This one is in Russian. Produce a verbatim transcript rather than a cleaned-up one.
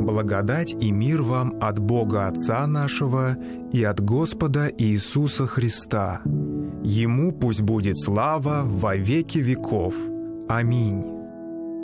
Благодать и мир вам от Бога Отца нашего и от Господа Иисуса Христа. Ему пусть будет слава во веки веков. Аминь.